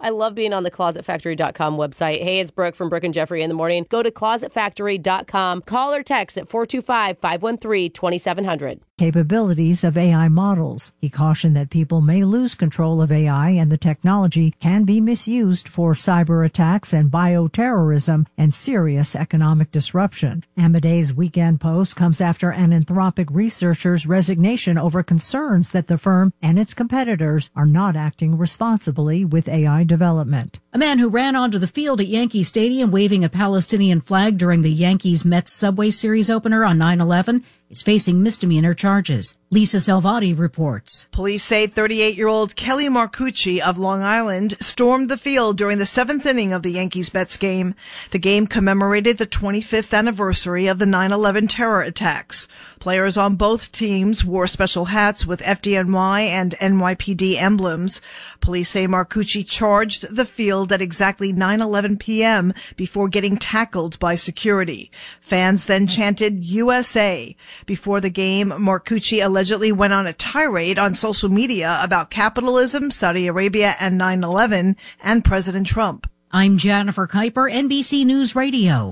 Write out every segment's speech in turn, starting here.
I love being on the ClosetFactory.com website. Hey, it's Brooke from Brooke and Jeffrey in the morning. Go to ClosetFactory.com. Call or text at 425-513-2700. Capabilities of AI models. He cautioned that people may lose control of AI and the technology can be misused for cyber attacks and bioterrorism and serious economic disruption. Amadei's weekend post comes after an Anthropic researcher's resignation over concerns that the firm and its competitors are not acting responsibly with AI development. A man who ran onto the field at Yankee Stadium waving a Palestinian flag during the Yankees-Mets Subway Series opener on 9/11 is facing misdemeanor charges. Lisa Salvati reports. Police say 38-year-old Kelly Marcucci of Long Island stormed the field during the seventh inning of the Yankees-Mets game. The game commemorated the 25th anniversary of the 9/11 terror attacks. Players on both teams wore special hats with FDNY and NYPD emblems. Police say Marcucci charged the field at exactly 9:11 p.m. before getting tackled by security. Fans then chanted USA. Before the game, Marcucci allegedly went on a tirade on social media about capitalism, Saudi Arabia, and 9/11, and President Trump. I'm Jennifer Kuiper, NBC News Radio.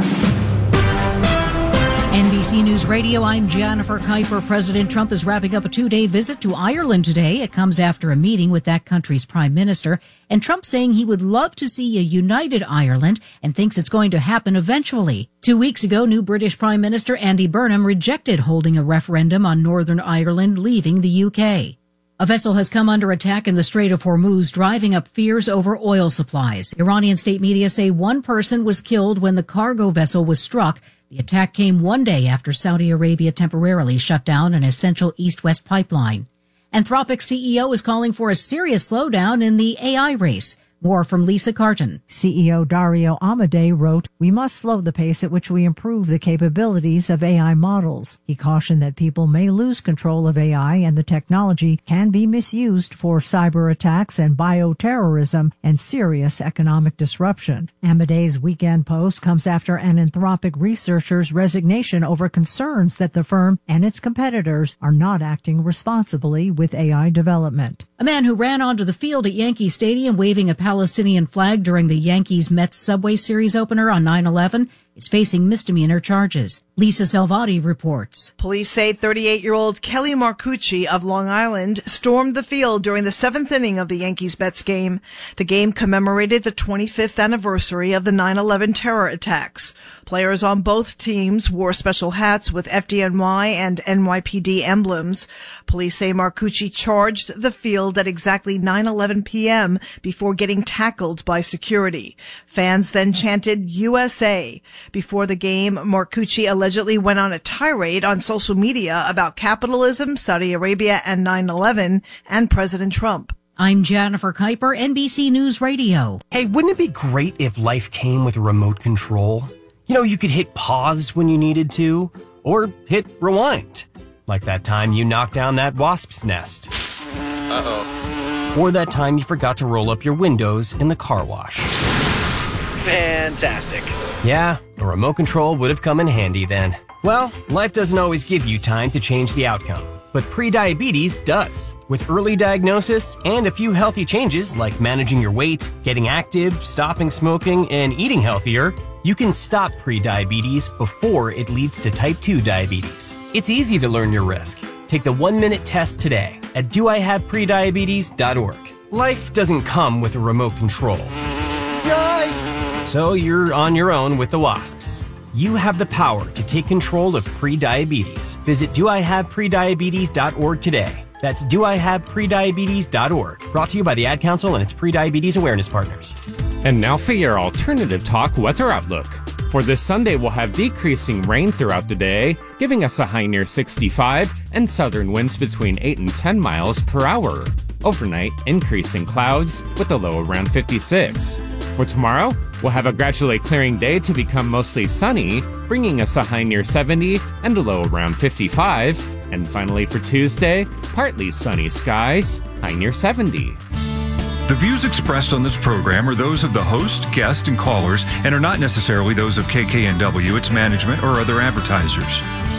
NBC News Radio, I'm Jennifer Kuiper. President Trump is wrapping up a 2-day visit to Ireland today. It comes after a meeting with that country's prime minister, and Trump saying he would love to see a united Ireland and thinks it's going to happen eventually. 2 weeks ago, new British Prime Minister Andy Burnham rejected holding a referendum on Northern Ireland leaving the UK. A vessel has come under attack in the Strait of Hormuz, driving up fears over oil supplies. Iranian state media say one person was killed when the cargo vessel was struck. The attack came one day after Saudi Arabia temporarily shut down an essential east-west pipeline. Anthropic CEO is calling for a serious slowdown in the AI race. More from Lisa Carton. CEO Dario Amadei wrote, "We must slow the pace at which we improve the capabilities of AI models." He cautioned that people may lose control of AI and the technology can be misused for cyber attacks and bioterrorism and serious economic disruption. Amadei's weekend post comes after an Anthropic researcher's resignation over concerns that the firm and its competitors are not acting responsibly with AI development. A man who ran onto the field at Yankee Stadium waving a Palestinian flag during the Yankees-Mets Subway Series opener on 9/11 is facing misdemeanor charges. Lisa Salvati reports. Police say 38-year-old Kelly Marcucci of Long Island stormed the field during the seventh inning of the Yankees-Mets game. The game commemorated the 25th anniversary of the 9/11 terror attacks. Players on both teams wore special hats with FDNY and NYPD emblems. Police say Marcucci charged the field at exactly 9:11 p.m. before getting tackled by security. Fans then chanted USA. Before the game, Marcucci allegedly went on a tirade on social media about capitalism, Saudi Arabia, and 9/11, and President Trump. I'm Jennifer Kuiper, NBC News Radio. Hey, wouldn't it be great if life came with a remote control? You know, you could hit pause when you needed to, or hit rewind. Like that time you knocked down that wasp's nest. Uh-oh. Or that time you forgot to roll up your windows in the car wash. Fantastic. Yeah, a remote control would have come in handy then. Well, life doesn't always give you time to change the outcome, but prediabetes does. With early diagnosis and a few healthy changes like managing your weight, getting active, stopping smoking, and eating healthier, you can stop prediabetes before it leads to type 2 diabetes. It's easy to learn your risk. Take the 1-minute test today at doihaveprediabetes.org. Life doesn't come with a remote control. Yikes! So you're on your own with the wasps. You have the power to take control of prediabetes. Visit doihaveprediabetes.org today. That's doihaveprediabetes.org. Brought to you by the Ad Council and its Prediabetes Awareness Partners. And now for your alternative talk weather outlook. For this Sunday, we'll have decreasing rain throughout the day, giving us a high near 65 and southern winds between 8 and 10 miles per hour. Overnight, increasing clouds with a low around 56. For tomorrow, we'll have a gradually clearing day to become mostly sunny, bringing us a high near 70 and a low around 55. And finally for Tuesday, partly sunny skies, high near 70. The views expressed on this program are those of the host, guest, and callers, and are not necessarily those of KKNW, its management, or other advertisers.